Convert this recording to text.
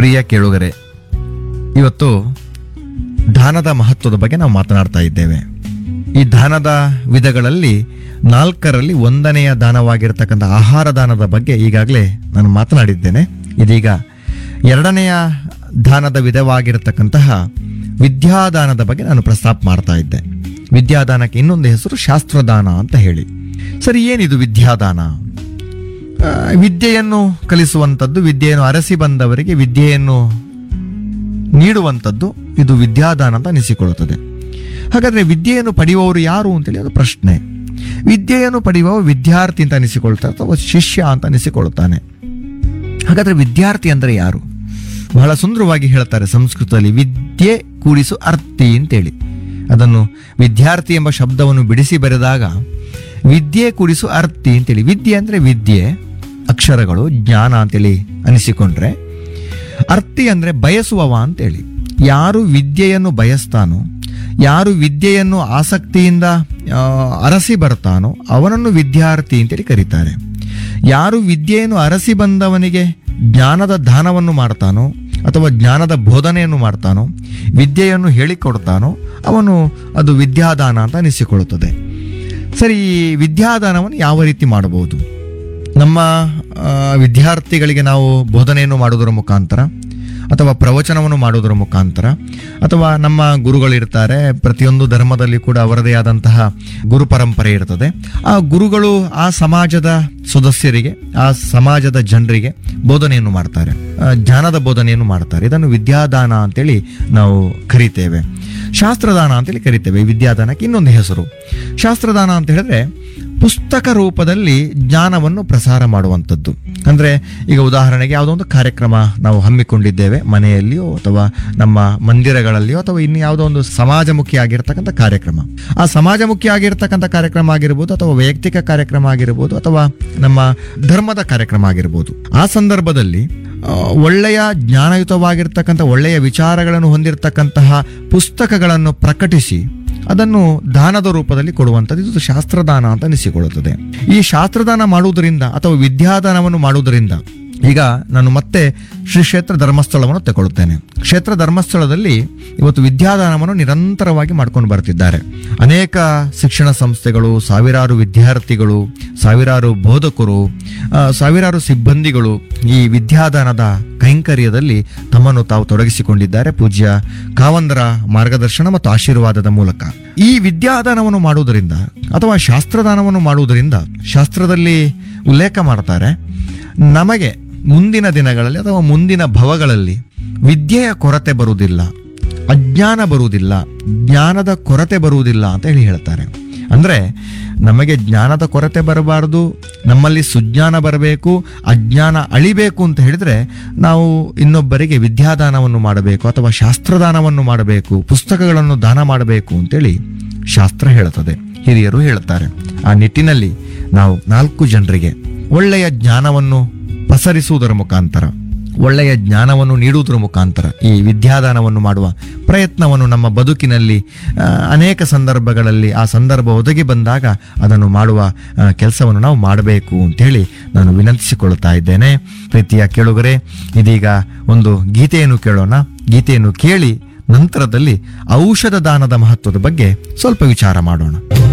ಪ್ರಿಯ ಕೇಳುಗರೆ, ಇವತ್ತು ದಾನದ ಮಹತ್ವದ ಬಗ್ಗೆ ನಾವು ಮಾತನಾಡ್ತಾ ಇದ್ದೇವೆ. ಈ ದಾನದ ವಿಧಗಳಲ್ಲಿ 4ರಲ್ಲಿ 1ನೆಯ ದಾನವಾಗಿರ್ತಕ್ಕಂಥ ಆಹಾರ ದಾನದ ಬಗ್ಗೆ ಈಗಾಗಲೇ ನಾನು ಮಾತನಾಡಿದ್ದೇನೆ. ಇದೀಗ 2ನೆಯ ದಾನದ ವಿಧವಾಗಿರತಕ್ಕಂತಹ ವಿದ್ಯಾದಾನದ ಬಗ್ಗೆ ನಾನು ಪ್ರಸ್ತಾಪ ಮಾಡ್ತಾ ಇದ್ದೆ. ವಿದ್ಯಾದಾನಕ್ಕೆ ಇನ್ನೊಂದು ಹೆಸರು ಶಾಸ್ತ್ರದಾನ ಅಂತ ಹೇಳಿ. ಸರಿ, ಏನಿದು ವಿದ್ಯಾದಾನ? ವಿದ್ಯೆಯನ್ನು ಕಲಿಸುವಂಥದ್ದು, ವಿದ್ಯೆಯನ್ನು ಅರಸಿ ಬಂದವರಿಗೆ ವಿದ್ಯೆಯನ್ನು ನೀಡುವಂಥದ್ದು, ಇದು ವಿದ್ಯಾದಾನ ಅಂತ ಅನಿಸಿಕೊಳ್ಳುತ್ತದೆ. ಹಾಗಾದರೆ ವಿದ್ಯೆಯನ್ನು ಪಡೆಯುವವರು ಯಾರು ಅಂತೇಳಿ ಅದು ಪ್ರಶ್ನೆ. ವಿದ್ಯೆಯನ್ನು ಪಡೆಯುವ ವಿದ್ಯಾರ್ಥಿ ಅಂತ ಅನಿಸಿಕೊಳ್ತಾರೆ ಅಥವಾ ಶಿಷ್ಯ ಅಂತ ಅನಿಸಿಕೊಳ್ಳುತ್ತಾನೆ. ಹಾಗಾದರೆ ವಿದ್ಯಾರ್ಥಿ ಅಂದರೆ ಯಾರು? ಬಹಳ ಸುಂದರವಾಗಿ ಹೇಳ್ತಾರೆ ಸಂಸ್ಕೃತದಲ್ಲಿ, ವಿದ್ಯೆ ಕೂಡಿಸು ಅರ್ಥಿ ಅಂತೇಳಿ. ಅದನ್ನು ವಿದ್ಯಾರ್ಥಿ ಎಂಬ ಶಬ್ದವನ್ನು ಬಿಡಿಸಿ ಬರೆದಾಗ ವಿದ್ಯೆ ಕೂಡಿಸು ಅರ್ಥಿ ಅಂತೇಳಿ. ವಿದ್ಯೆ ಅಂದರೆ ವಿದ್ಯೆ, ಅಕ್ಷರಗಳು, ಜ್ಞಾನ ಅಂತೇಳಿ ಅನಿಸಿಕೊಂಡ್ರೆ, ಅರ್ಥಿ ಅಂದರೆ ಬಯಸುವವ ಅಂತೇಳಿ. ಯಾರು ವಿದ್ಯೆಯನ್ನು ಬಯಸ್ತಾನೋ, ಯಾರು ವಿದ್ಯೆಯನ್ನು ಆಸಕ್ತಿಯಿಂದ ಅರಸಿ ಬರ್ತಾನೋ ಅವನನ್ನು ವಿದ್ಯಾರ್ಥಿ ಅಂತೇಳಿ ಕರೀತಾರೆ. ಯಾರು ವಿದ್ಯೆಯನ್ನು ಅರಸಿ ಬಂದವನಿಗೆ ಜ್ಞಾನದ ದಾನವನ್ನು ಮಾಡ್ತಾನೋ ಅಥವಾ ಜ್ಞಾನದ ಬೋಧನೆಯನ್ನು ಮಾಡ್ತಾನೋ, ವಿದ್ಯೆಯನ್ನು ಹೇಳಿಕೊಡ್ತಾನೋ ಅವನು ಅದು ವಿದ್ಯಾದಾನ ಅಂತ ಅನಿಸಿಕೊಳ್ಳುತ್ತದೆ. ಸರಿ, ವಿದ್ಯಾದಾನವನ್ನು ಯಾವ ರೀತಿ ಮಾಡಬಹುದು? ನಮ್ಮ ವಿದ್ಯಾರ್ಥಿಗಳಿಗೆ ನಾವು ಬೋಧನೆಯನ್ನು ಮಾಡುವುದರ ಮುಖಾಂತರ ಅಥವಾ ಪ್ರವಚನವನ್ನು ಮಾಡುವುದರ ಮುಖಾಂತರ, ಅಥವಾ ನಮ್ಮ ಗುರುಗಳಿರ್ತಾರೆ, ಪ್ರತಿಯೊಂದು ಧರ್ಮದಲ್ಲಿ ಕೂಡ ಅವರದೇ ಆದಂತಹ ಗುರು ಪರಂಪರೆ ಇರ್ತದೆ. ಆ ಗುರುಗಳು ಆ ಸಮಾಜದ ಸದಸ್ಯರಿಗೆ, ಆ ಸಮಾಜದ ಜನರಿಗೆ ಬೋಧನೆಯನ್ನು ಮಾಡ್ತಾರೆ, ಜ್ಞಾನದ ಬೋಧನೆಯನ್ನು ಮಾಡ್ತಾರೆ. ಇದನ್ನು ವಿದ್ಯಾದಾನ ಅಂತೇಳಿ ನಾವು ಕರಿತೇವೆ. ಶಾಸ್ತ್ರದಾನ ಅಂತೇಳಿ ಕರಿತೇವೆ. ವಿದ್ಯಾದಾನಕ್ಕೆ ಇನ್ನೊಂದು ಹೆಸರು ಶಾಸ್ತ್ರದಾನ ಅಂತ ಹೇಳಿದ್ರೆ ಪುಸ್ತಕ ರೂಪದಲ್ಲಿ ಜ್ಞಾನವನ್ನು ಪ್ರಸಾರ ಮಾಡುವಂಥದ್ದು. ಅಂದರೆ ಈಗ ಉದಾಹರಣೆಗೆ ಯಾವುದೋ ಒಂದು ಕಾರ್ಯಕ್ರಮ ನಾವು ಹಮ್ಮಿಕೊಂಡಿದ್ದೇವೆ, ಮನೆಯಲ್ಲಿಯೋ ಅಥವಾ ನಮ್ಮ ಮಂದಿರಗಳಲ್ಲಿಯೋ ಅಥವಾ ಇನ್ನು ಯಾವುದೋ ಒಂದು ಸಮಾಜಮುಖಿ ಆಗಿರ್ತಕ್ಕಂಥ ಕಾರ್ಯಕ್ರಮ. ಆ ಸಮಾಜಮುಖಿ ಆಗಿರ್ತಕ್ಕಂಥ ಕಾರ್ಯಕ್ರಮ ಆಗಿರ್ಬೋದು, ಅಥವಾ ವೈಯಕ್ತಿಕ ಕಾರ್ಯಕ್ರಮ ಆಗಿರ್ಬೋದು, ಅಥವಾ ನಮ್ಮ ಧರ್ಮದ ಕಾರ್ಯಕ್ರಮ ಆಗಿರ್ಬೋದು. ಆ ಸಂದರ್ಭದಲ್ಲಿ ಒಳ್ಳೆಯ ಜ್ಞಾನಯುತವಾಗಿರ್ತಕ್ಕಂಥ ಒಳ್ಳೆಯ ವಿಚಾರಗಳನ್ನು ಹೊಂದಿರತಕ್ಕಂತಹ ಪುಸ್ತಕಗಳನ್ನು ಪ್ರಕಟಿಸಿ ಅದನ್ನು ದಾನದ ರೂಪದಲ್ಲಿ ಕೊಡುವಂಥದ್ದು, ಇದು ಶಾಸ್ತ್ರದಾನ ಅಂತ ಅನಿಸಿಕೊಳ್ಳುತ್ತದೆ. ಈ ಶಾಸ್ತ್ರದಾನ ಮಾಡುವುದರಿಂದ ಅಥವಾ ವಿದ್ಯಾದಾನವನ್ನು ಮಾಡುವುದರಿಂದ, ಈಗ ನಾನು ಮತ್ತೆ ಶ್ರೀ ಕ್ಷೇತ್ರ ಧರ್ಮಸ್ಥಳವನ್ನು ತಗೊಳ್ಳುತ್ತೇನೆ. ಕ್ಷೇತ್ರ ಧರ್ಮಸ್ಥಳದಲ್ಲಿ ಇವತ್ತು ವಿದ್ಯಾದಾನವನ್ನು ನಿರಂತರವಾಗಿ ಮಾಡ್ಕೊಂಡು ಬರ್ತಿದ್ದಾರೆ. ಅನೇಕ ಶಿಕ್ಷಣ ಸಂಸ್ಥೆಗಳು, ಸಾವಿರಾರು ವಿದ್ಯಾರ್ಥಿಗಳು, ಸಾವಿರಾರು ಬೋಧಕರು, ಸಾವಿರಾರು ಸಿಬ್ಬಂದಿಗಳು ಈ ವಿದ್ಯಾದಾನದ ಕೈಂಕರ್ಯದಲ್ಲಿ ತಮ್ಮನ್ನು ತಾವು ತೊಡಗಿಸಿಕೊಂಡಿದ್ದಾರೆ, ಪೂಜ್ಯ ಕಾವಂದರ ಮಾರ್ಗದರ್ಶನ ಮತ್ತು ಆಶೀರ್ವಾದದ ಮೂಲಕ. ಈ ವಿದ್ಯಾದಾನವನ್ನು ಮಾಡುವುದರಿಂದ ಅಥವಾ ಶಾಸ್ತ್ರದಾನವನ್ನು ಮಾಡುವುದರಿಂದ ಶಾಸ್ತ್ರದಲ್ಲಿ ಉಲ್ಲೇಖ ಮಾಡ್ತಾರೆ, ನಮಗೆ ಮುಂದಿನ ದಿನಗಳಲ್ಲಿ ಅಥವಾ ಮುಂದಿನ ಭವಗಳಲ್ಲಿ ವಿದ್ಯೆಯ ಕೊರತೆ ಬರುವುದಿಲ್ಲ, ಅಜ್ಞಾನ ಬರುವುದಿಲ್ಲ, ಜ್ಞಾನದ ಕೊರತೆ ಬರುವುದಿಲ್ಲ ಅಂತ ಹೇಳ್ತಾರೆ. ಅಂದರೆ ನಮಗೆ ಜ್ಞಾನದ ಕೊರತೆ ಬರಬಾರದು, ನಮ್ಮಲ್ಲಿ ಸುಜ್ಞಾನ ಬರಬೇಕು, ಅಜ್ಞಾನ ಅಳಿಬೇಕು ಅಂತ ಹೇಳಿದ್ರೆ ನಾವು ಇನ್ನೊಬ್ಬರಿಗೆ ವಿದ್ಯಾದಾನವನ್ನು ಮಾಡಬೇಕು ಅಥವಾ ಶಾಸ್ತ್ರದಾನವನ್ನು ಮಾಡಬೇಕು, ಪುಸ್ತಕಗಳನ್ನು ದಾನ ಮಾಡಬೇಕು ಅಂತೇಳಿ ಶಾಸ್ತ್ರ ಹೇಳುತ್ತದೆ, ಹಿರಿಯರು ಹೇಳುತ್ತಾರೆ. ಆ ನಿಟ್ಟಿನಲ್ಲಿ ನಾವು 4 ಜನರಿಗೆ ಒಳ್ಳೆಯ ಜ್ಞಾನವನ್ನು ಪಸರಿಸುವುದರ ಮುಖಾಂತರ, ಒಳ್ಳೆಯ ಜ್ಞಾನವನ್ನು ನೀಡುವುದರ ಮುಖಾಂತರ ಈ ವಿದ್ಯಾದಾನವನ್ನು ಮಾಡುವ ಪ್ರಯತ್ನವನ್ನು ನಮ್ಮ ಬದುಕಿನಲ್ಲಿ ಅನೇಕ ಸಂದರ್ಭಗಳಲ್ಲಿ ಆ ಸಂದರ್ಭ ಒದಗಿ ಬಂದಾಗ ಅದನ್ನು ಮಾಡುವ ಕೆಲಸವನ್ನು ನಾವು ಮಾಡಬೇಕು ಅಂತೇಳಿ ನಾನು ವಿನಂತಿಸಿಕೊಳ್ಳುತ್ತಾ ಇದ್ದೇನೆ. ಪ್ರೀತಿಯ ಕೇಳುಗರೆ, ಇದೀಗ ಒಂದು ಗೀತೆಯನ್ನು ಕೇಳೋಣ. ಗೀತೆಯನ್ನು ಕೇಳಿ ನಂತರದಲ್ಲಿ ಔಷಧ ದಾನದ ಮಹತ್ವದ ಬಗ್ಗೆ ಸ್ವಲ್ಪ ವಿಚಾರ ಮಾಡೋಣ.